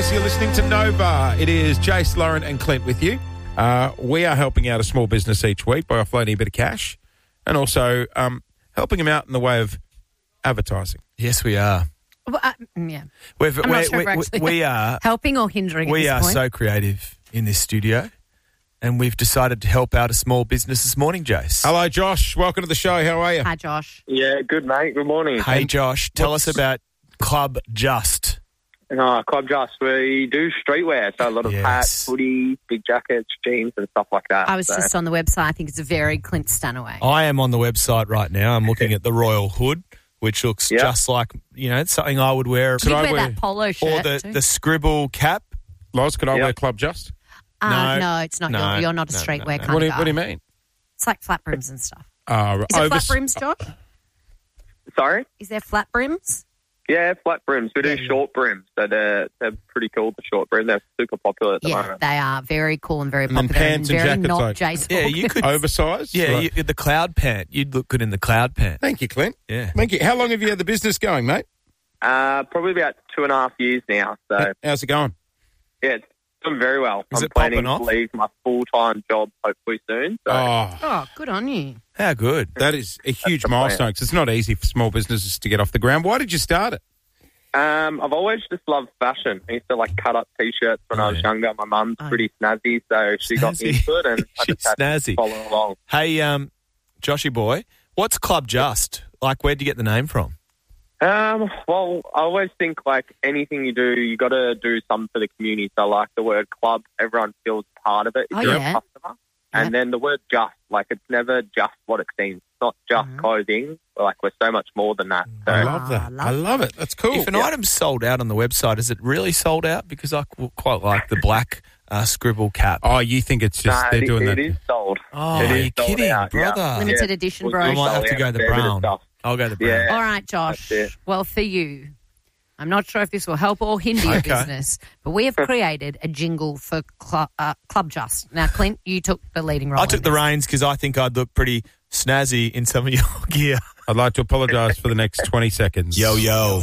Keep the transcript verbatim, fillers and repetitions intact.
Yes, you're listening to Nova. It is Jace, Lauren and Clint with you. Uh, we are helping out a small business each week by offloading a bit of cash and also um, helping them out in the way of advertising. Yes, we are. Well, uh, yeah. We've, I'm we're, not sure we, if we're actually we are helping or hindering we at are this point. so creative in this studio, and we've decided to help out a small business this morning, Jace. Hello, Josh. Welcome to the show. How are you? Hi, Josh. Yeah, good, mate. Good morning. Hey, Josh, tell what's- us about Club Just. Uh, Club Just, we do streetwear, so a lot of Yes. hats, hoodies, big jackets, jeans and stuff like that. I was so. just on the website. I think it's a very Clint Stanaway. I am on the website right now. I'm looking at the Royal Hood, which looks Yeah. just like, you know, it's something I would wear. you I wear wear- that polo shirt Or the, too? the scribble cap. Loz, could I Yep. wear Club Just? uh, No. no, it's not. No. You're, you're not a No, streetwear no, no. kind What do, of you, guy. what do you mean? It's like flat brims and stuff. Uh, Is it overs- flat brims, Josh? Sorry? Is there flat brims? Yeah, flat brims. We do Yeah. short brims, so they're, they're pretty cool, the short brim. They're super popular at the Yeah, moment. they are very cool and very And then popular pants and very jackets, not like- Jason. Yeah, you could. Oversized? Yeah, Right. you, the cloud pant. You'd look good in the cloud pant. Thank you, Clint. Yeah. Thank you. How long have you had the business going, mate? Uh, probably about two and a half years now, so How's it going? yeah, it's doing very well. Is I'm it planning popping to off? leave my full-time job hopefully soon. So. Oh, Oh, good on you. How good. that is a huge the plan. milestone because it's not easy for small businesses to get off the ground. Why did you start it? Um, I've always just loved fashion. I used to like cut up T-shirts when Oh, I was yeah. younger. My mum's Oh. pretty snazzy, so she got Snazzy. me into it, and I She's just had snazzy. to follow along. Hey, um, Joshy boy, what's Club Just? Like, where'd you get the name from? Um, well, I always think like anything you do, you got to do something for the community. So, like the word club, everyone feels part of it if Oh, you're yeah. a customer. And Yep. then the word just, like it's never just what it seems. It's not just Mhm. clothing. Like we're so much more than that. So, I Ah, love that. love I love it. That's cool. If an item's sold out on the website, is it really sold out? Because I qu- quite like the black uh, scribble cap. Oh, you think it's just no, they're it, doing it that? is sold. Oh, It is are you sold kidding, out, yeah. brother? Limited Yeah. edition We- brochure. I might have to sold go out the a fair bit of brown. stuff. I'll go the brown. Yeah. All right, Josh. That's it. Well, for you, I'm not sure if this will help or hinder your Okay. business, but we have created a jingle for Cl- uh, Club Just. Now, Clint, you took the leading role. I took in the this. reins because I think I'd look pretty snazzy in some of your gear. I'd like to apologise for the next twenty seconds. Yo, yo.